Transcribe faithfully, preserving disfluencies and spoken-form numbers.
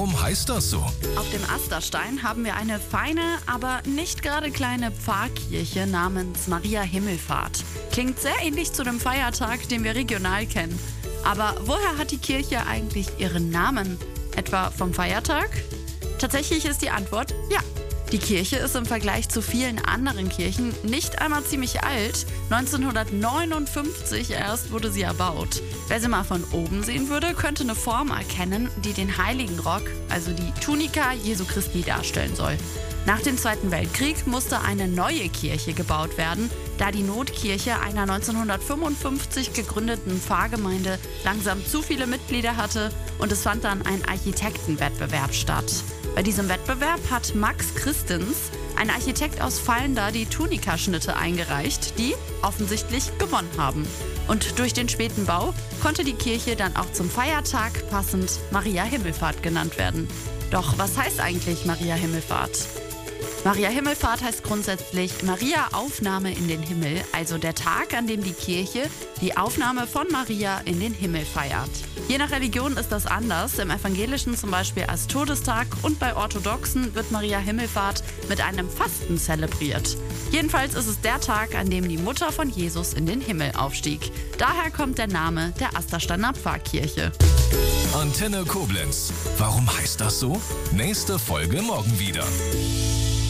Warum heißt das so? Auf dem Asterstein haben wir eine feine, aber nicht gerade kleine Pfarrkirche namens Maria Himmelfahrt. Klingt sehr ähnlich zu dem Feiertag, den wir regional kennen. Aber woher hat die Kirche eigentlich ihren Namen? Etwa vom Feiertag? Tatsächlich ist die Antwort ja. Die Kirche ist im Vergleich zu vielen anderen Kirchen nicht einmal ziemlich alt. neunzehnhundertneunundfünfzig erst wurde sie erbaut. Wer sie mal von oben sehen würde, könnte eine Form erkennen, die den heiligen Rock, also die Tunika Jesu Christi, darstellen soll. Nach dem Zweiten Weltkrieg musste eine neue Kirche gebaut werden, da die Notkirche einer neunzehnhundertfünfundfünfzig gegründeten Pfarrgemeinde langsam zu viele Mitglieder hatte und es fand dann ein Architektenwettbewerb statt. Bei diesem Wettbewerb hat Max Christens, ein Architekt aus Fallenda, die Tunika-Schnitte eingereicht, die offensichtlich gewonnen haben. Und durch den späten Bau konnte die Kirche dann auch zum Feiertag passend Maria Himmelfahrt genannt werden. Doch was heißt eigentlich Maria Himmelfahrt? Maria Himmelfahrt heißt grundsätzlich Maria Aufnahme in den Himmel, also der Tag, an dem die Kirche die Aufnahme von Maria in den Himmel feiert. Je nach Religion ist das anders, im Evangelischen zum Beispiel als Todestag und bei Orthodoxen wird Maria Himmelfahrt mit einem Fasten zelebriert. Jedenfalls ist es der Tag, an dem die Mutter von Jesus in den Himmel aufstieg. Daher kommt der Name der Astersteiner Pfarrkirche. Antenne Koblenz. Warum heißt das so? Nächste Folge morgen wieder.